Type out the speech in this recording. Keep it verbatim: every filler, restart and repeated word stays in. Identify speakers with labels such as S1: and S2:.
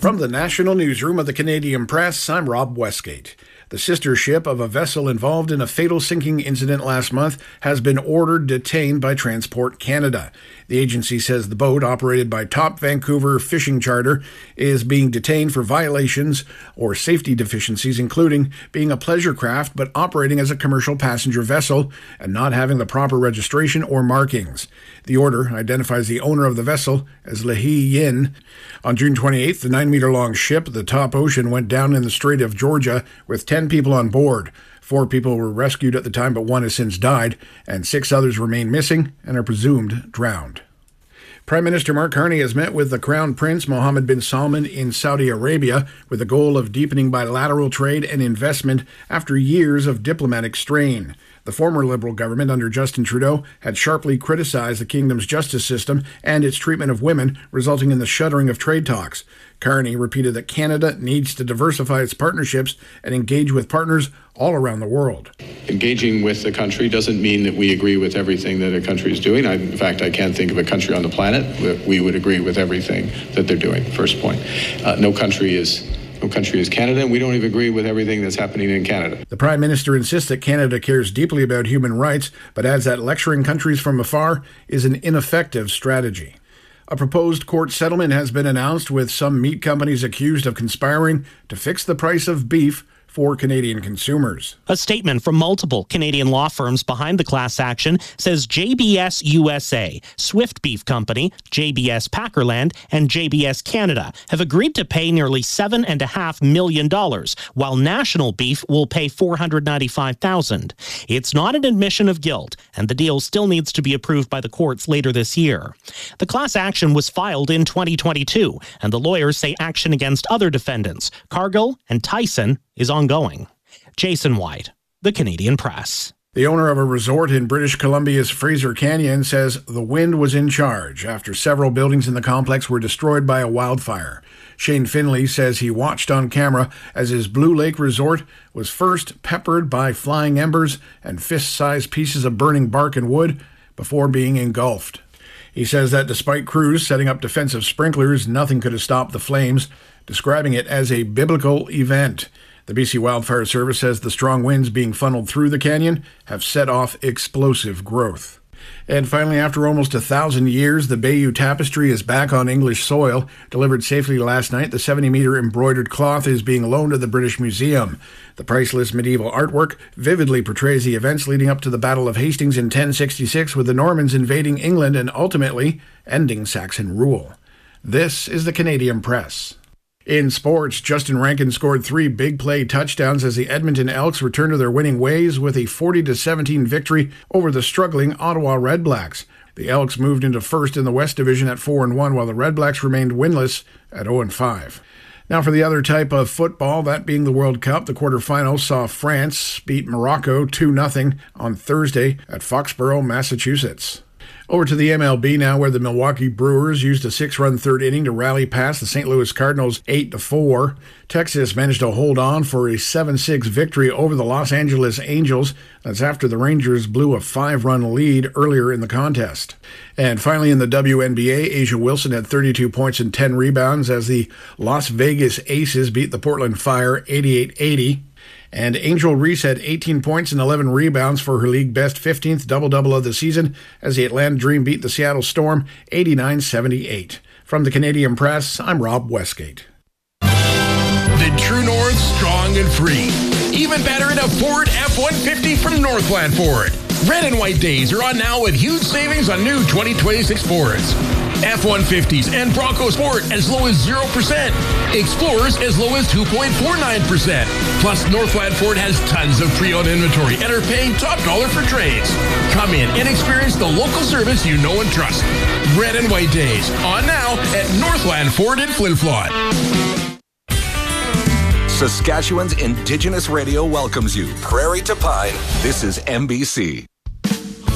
S1: From the National Newsroom of the Canadian Press, I'm Rob Westgate. The sister ship of a vessel involved in a fatal sinking incident last month has been ordered detained by Transport Canada. The agency says the boat, operated by Top Vancouver Fishing Charter, is being detained for violations or safety deficiencies, including being a pleasure craft but operating as a commercial passenger vessel and not having the proper registration or markings. The order identifies the owner of the vessel as Lehi Yin. On June twenty-eighth, the nine-meter-long ship, the Top Ocean, went down in the Strait of Georgia with ten people on board. Four people were rescued at the time, but one has since died, and six others remain missing and are presumed drowned. Prime Minister Mark Carney has met with the Crown Prince Mohammed bin Salman in Saudi Arabia with the goal of deepening bilateral trade and investment after years of diplomatic strain. The former Liberal government under Justin Trudeau had sharply criticized the kingdom's justice system and its treatment of women, resulting in the shuttering of trade talks. Carney repeated that Canada needs to diversify its partnerships and engage with partners all around the world.
S2: Engaging with the country doesn't mean that we agree with everything that a country is doing. I, in fact, I can't think of a country on the planet that we would agree with everything that they're doing, first point. Uh, no country is... No country is Canada, and we don't even agree with everything that's happening in Canada.
S1: The Prime Minister insists that Canada cares deeply about human rights, but adds that lecturing countries from afar is an ineffective strategy. A proposed court settlement has been announced with some meat companies accused of conspiring to fix the price of beef for Canadian consumers.
S3: A statement from multiple Canadian law firms behind the class action says J B S U S A, Swift Beef Company, J B S Packerland, and J B S Canada have agreed to pay nearly seven point five million dollars, while National Beef will pay four hundred ninety-five thousand dollars. It's not an admission of guilt, and the deal still needs to be approved by the courts later this year. The class action was filed in twenty twenty-two, and the lawyers say action against other defendants, Cargill and Tyson, is ongoing. Jason White, The Canadian Press.
S1: The owner of a resort in British Columbia's Fraser Canyon says the wind was in charge after several buildings in the complex were destroyed by a wildfire. Shane Finley says he watched on camera as his Blue Lake resort was first peppered by flying embers and fist-sized pieces of burning bark and wood before being engulfed. He says that despite crews setting up defensive sprinklers, nothing could have stopped the flames, describing it as a biblical event. The B C Wildfire Service says the strong winds being funneled through the canyon have set off explosive growth. And finally, after almost a thousand years, the Bayeux Tapestry is back on English soil. Delivered safely last night, the seventy-meter embroidered cloth is being loaned to the British Museum. The priceless medieval artwork vividly portrays the events leading up to the Battle of Hastings in ten sixty-six, with the Normans invading England and ultimately ending Saxon rule. This is the Canadian Press. In sports, Justin Rankin scored three big play touchdowns as the Edmonton Elks returned to their winning ways with a forty to seventeen victory over the struggling Ottawa Redblacks. The Elks moved into first in the West Division at four and one, while the Redblacks remained winless at oh and five. Now for the other type of football, that being the World Cup, the quarterfinals saw France beat Morocco two nothing on Thursday at Foxborough, Massachusetts. Over to the M L B now, where the Milwaukee Brewers used a six-run third inning to rally past the Saint Louis Cardinals eight to four. Texas managed to hold on for a seven six victory over the Los Angeles Angels. That's after the Rangers blew a five-run lead earlier in the contest. And finally, in the W N B A, A'ja Wilson had thirty-two points and ten rebounds as the Las Vegas Aces beat the Portland Fire eighty-eight eighty. And Angel Reese had eighteen points and eleven rebounds for her league-best fifteenth double-double of the season as the Atlanta Dream beat the Seattle Storm eighty-nine seventy-eight. From the Canadian Press, I'm Rob Westgate.
S4: The True North, strong and free. Even better in a Ford F one fifty from Northland Ford. Red and white days are on now with huge savings on new twenty twenty-six Fords. F one fifties and Bronco Sport as low as zero percent. Explorers as low as two point four nine percent. Plus, Northland Ford has tons of pre-owned inventory and are paying top dollar for trades. Come in and experience the local service you know and trust. Red and white days on now at Northland Ford in Flin Flon.
S5: Saskatchewan's Indigenous Radio welcomes you. Prairie to Pine, this is M B C.